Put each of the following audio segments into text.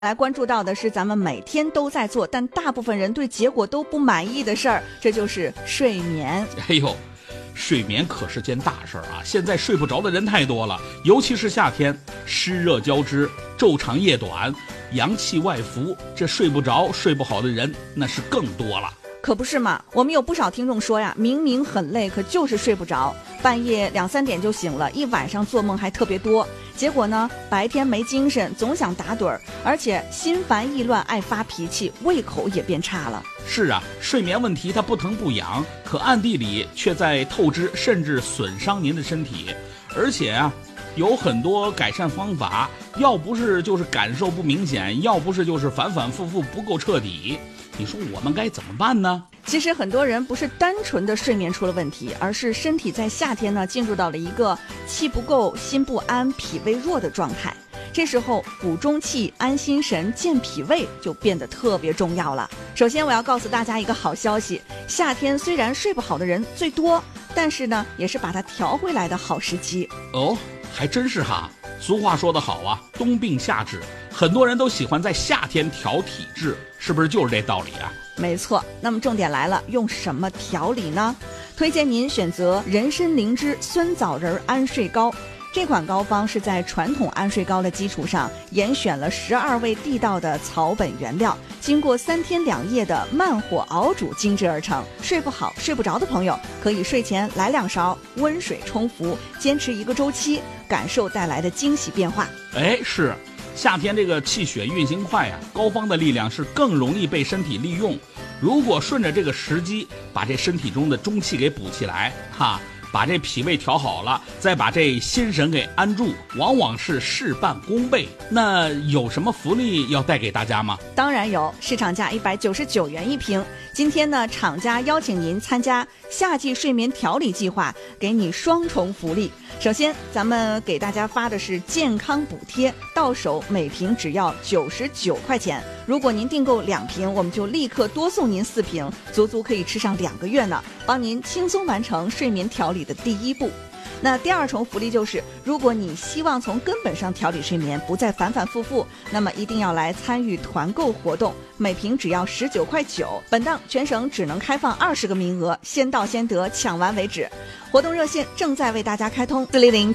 来关注到的是咱们每天都在做，但大部分人对结果都不满意的事儿，这就是睡眠。 哎呦，睡眠可是件大事儿啊！现在睡不着的人太多了，尤其是夏天，湿热交织，昼长夜短，阳气外浮，这睡不着、睡不好的人那是更多了。 可不是嘛，我们有不少听众说呀，明明很累，可就是睡不着，半夜2、3点就醒了，一晚上做梦还特别多。结果呢，白天没精神，总想打盹儿，而且心烦意乱，爱发脾气，胃口也变差了。 是啊，睡眠问题它不疼不痒，可暗地里却在透支甚至损伤您的身体。而且啊，有很多改善方法，要不是就是感受不明显，要不是就是反反复复不够彻底。你说我们该怎么办呢？ 其实很多人不是单纯的睡眠出了问题，而是身体在夏天呢进入到了一个气不够、心不安、脾胃弱的状态。这时候补中气、安心神、健脾胃就变得特别重要了。首先我要告诉大家一个好消息，夏天虽然睡不好的人最多，但是呢也是把它调回来的好时机。 哦，还真是哈。俗话说得好啊，冬病夏治，很多人都喜欢在夏天调体质，是不是就是这道理啊？ 没错，那么重点来了，用什么调理呢？推荐您选择人参灵芝酸枣仁安睡膏。这款膏方是在传统安睡膏的基础上，严选了12味地道的草本原料，经过3天2夜的慢火熬煮精制而成。睡不好、睡不着的朋友，可以睡前来2勺，温水冲服，坚持1个周期，感受带来的惊喜变化。 哎，是。夏天这个气血运行快啊，膏方的力量是更容易被身体利用。如果顺着这个时机，把这身体中的中气给补起来，把这脾胃调好了，再把这心神给安住，往往是事半功倍。那有什么福利要带给大家吗？ 当然有，市场价199元一瓶。今天呢，厂家邀请您参加夏季睡眠调理计划，给你双重福利。首先，咱们给大家发的是健康补贴，到手每瓶只要99块钱。如果您订购2瓶，我们就立刻多送您4瓶，足足可以吃上2个月呢，帮您轻松完成睡眠调理的第1步。那第2重福利就是，如果你希望从根本上调理睡眠，不再反反复复，那么一定要来参与团购活动，每瓶只要19.9块。本档全省只能开放20个名额，先到先得，抢完为止。活动热线正在为大家开通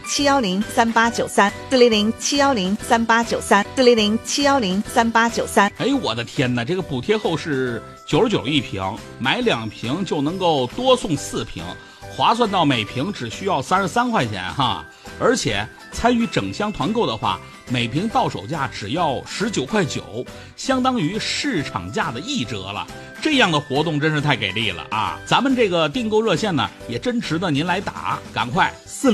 ，400-710-3893，400-710-3893，400-710-3893。 哎，我的天哪，这个补贴后是99一瓶，买2瓶就能够多送4瓶。划算到每瓶只需要33块钱哈，而且参与整箱团购的话，每瓶到手价只要19.9块，相当于市场价的1折了。这样的活动真是太给力了啊！咱们这个订购热线呢，也真值得您来打，赶快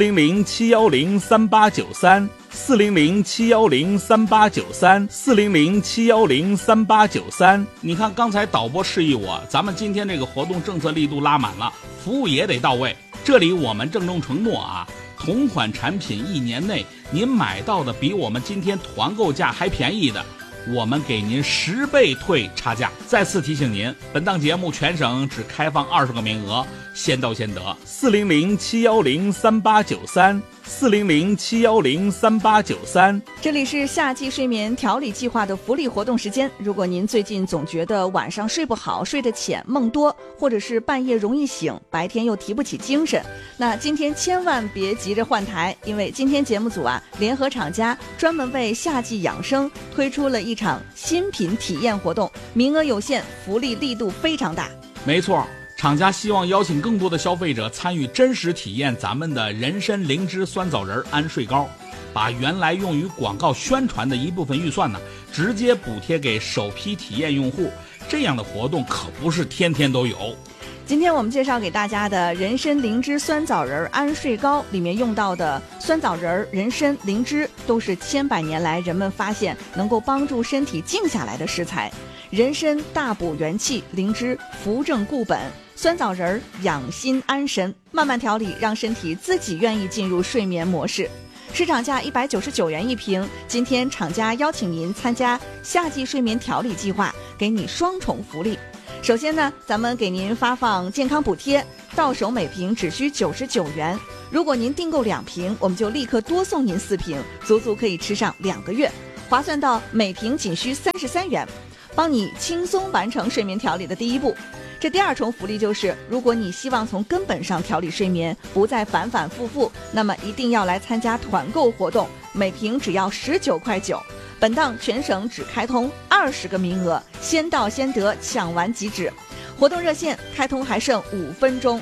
400-710-3893，400-710-3893，400-710-3893。你看刚才导播示意我，咱们今天这个活动政策力度拉满了，服务也得到位。这里我们郑重承诺啊，同款产品1年内您买到的比我们今天团购价还便宜的，我们给您10倍退差价。再次提醒您，本档节目全省只开放20个名额，先到先得。400-710-3893，400-710-3893。 这里是夏季睡眠调理计划的福利活动时间。如果您最近总觉得晚上睡不好、睡得浅、梦多，或者是半夜容易醒，白天又提不起精神，那今天千万别急着换台，因为今天节目组联合厂家专门为夏季养生推出了一场新品体验活动，名额有限，福利力度非常大。 没错，厂家希望邀请更多的消费者参与真实体验咱们的人参灵芝酸枣仁安睡膏，把原来用于广告宣传的一部分预算呢，直接补贴给首批体验用户。这样的活动可不是天天都有。 今天我们介绍给大家的人参灵芝酸枣仁安睡膏，里面用到的酸枣仁、人参、灵芝都是千百年来人们发现能够帮助身体静下来的食材。人参大补元气，灵芝扶正固本，酸枣仁养心安神，慢慢调理，让身体自己愿意进入睡眠模式。市场价199元一瓶，今天厂家邀请您参加夏季睡眠调理计划，给你双重福利。首先呢，咱们给您发放健康补贴，到手每瓶只需99元。如果您订购2瓶，我们就立刻多送您4瓶，足足可以吃上2个月。 划算到每瓶仅需33元，帮你轻松完成睡眠调理的第一步。这第二重福利就是，如果你希望从根本上调理睡眠，不再反反复复，那么一定要来参加团购活动，每瓶只要19.9块。本档全省只开通20个名额，先到先得，抢完即止。活动热线开通还剩5分钟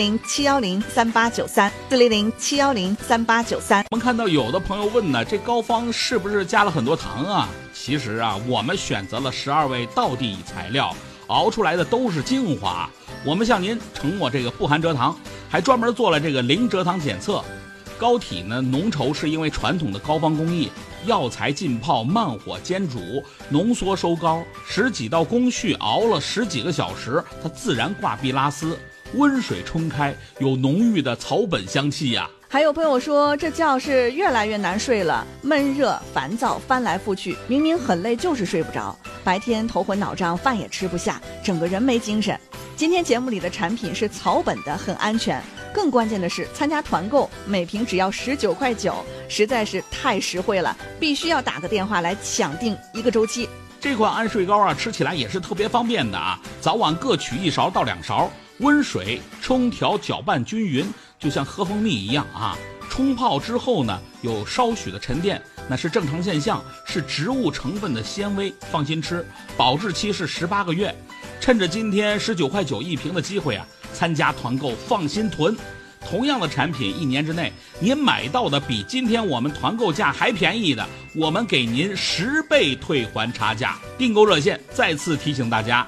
，400-710-3893，400-710-3893。 我们看到有的朋友问呢，这膏方是不是加了很多糖啊？其实啊，我们选择了12味道地材料，熬出来的都是精华。我们向您承诺这个不含蔗糖，还专门做了这个零蔗糖检测。膏体呢浓稠是因为传统的膏方工艺，药材浸泡慢火煎煮，浓缩收膏，10几道工序熬了10几个小时，它自然挂壁拉丝，温水冲开，有浓郁的草本香气呀。 还有朋友说，这觉是越来越难睡了，闷热烦躁，翻来覆去，明明很累就是睡不着，白天头昏脑胀，饭也吃不下，整个人没精神。今天节目里的产品是草本的，很安全，更关键的是参加团购，每瓶只要19.9块，实在是太实惠了，必须要打个电话来抢订1个周期。 这款安睡膏啊，吃起来也是特别方便的啊，早晚各取1勺到2勺，温水冲调搅拌均匀，就像喝蜂蜜一样啊。冲泡之后呢，有稍许的沉淀，那是正常现象，是植物成分的纤维，放心吃，保质期是18个月。趁着今天19.9块1瓶的机会啊，参加团购放心囤。同样的产品1年之内，您买到的比今天我们团购价还便宜的，我们给您10倍退还差价。订购热线再次提醒大家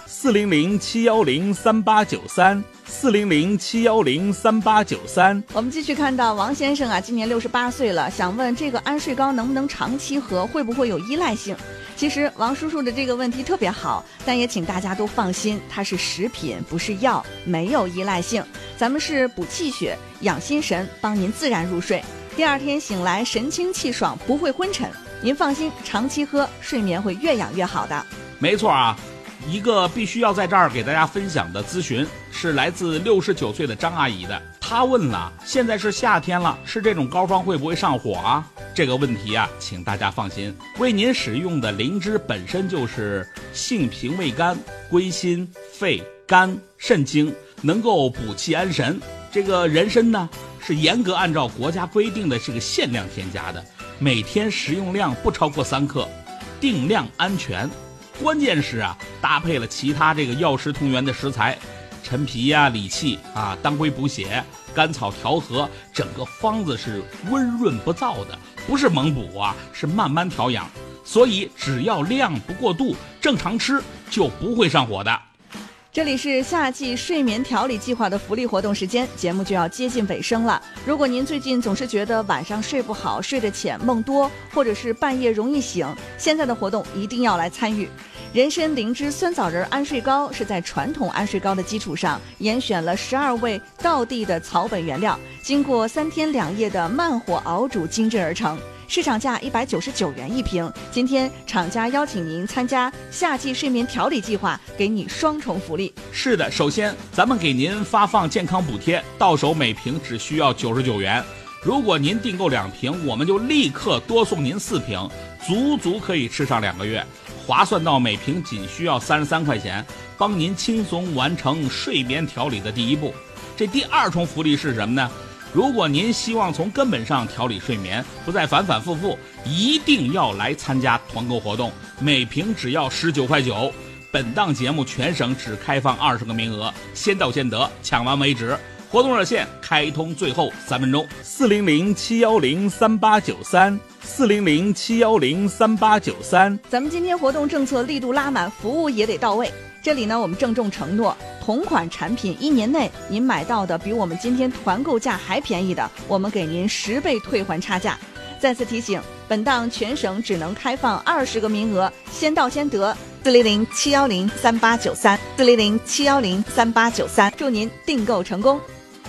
：400-710-3893，400-710-3893。 我们继续看到王先生啊，今年68岁了，想问这个安睡膏能不能长期喝，会不会有依赖性？其实王叔叔的这个问题特别好，但也请大家都放心，它是食品不是药，没有依赖性。咱们是补气血养心神，帮您自然入睡，第2天醒来神清气爽，不会昏沉。您放心，长期喝睡眠会越养越好的。 没错啊，一个必须要在这儿给大家分享的咨询是来自69岁的张阿姨的。她问了，现在是夏天了，吃这种膏方会不会上火啊？这个问题啊，请大家放心，为您使用的灵芝本身就是性平胃肝，归心肺肝肾经，能够补气安神。这个人参呢，是严格按照国家规定的这个限量添加的，每天食用量不超过3克，定量安全。关键是啊，搭配了其他这个药食同源的食材，陈皮呀、理气啊，当归补血，甘草调和，整个方子是温润不燥的，不是猛补啊，是慢慢调养。所以只要量不过度，正常吃就不会上火的。 这里是夏季睡眠调理计划的福利活动时间，节目就要接近尾声了。如果您最近总是觉得晚上睡不好，睡得浅梦多，或者是半夜容易醒，现在的活动一定要来参与。人参灵芝酸枣仁安睡膏是在传统安睡膏的基础上，严选了12味道地的草本原料，经过3天2夜的慢火熬煮精制而成。市场价199元1瓶，今天厂家邀请您参加夏季睡眠调理计划，给你双重福利。 是的，首先咱们给您发放健康补贴，到手每瓶只需要99元。如果您订购2瓶，我们就立刻多送您4瓶，足可以吃上2个月，划算到每瓶仅需要33块钱，帮您轻松完成睡眠调理的第一步。这第2重福利是什么呢？如果您希望从根本上调理睡眠，不再反反复复，一定要来参加团购活动，每瓶只要19.9块。本档节目全省只开放20个名额，先到先得，抢完为止。活动热线开通最后3分钟，400-710-3893，400-710-3893。 咱们今天活动政策力度拉满，服务也得到位。这里呢，我们郑重承诺，同款产品1年内您买到的比我们今天团购价还便宜的，我们给您10倍退还差价。再次提醒，本档全省只能开放20个名额，先到先得。400-710-3893，400-710-3893，祝您订购成功。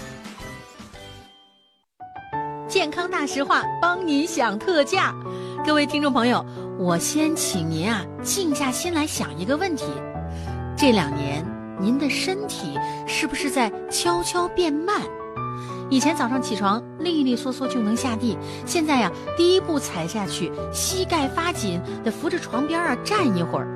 健康大实话，帮您享特价。各位听众朋友，我先请您静下心来想一个问题：这2年您的身体是不是在悄悄变慢？ 以前早上起床利利索索就能下地，现在呀，第一步踩下去，膝盖发紧，得扶着床边站一会儿。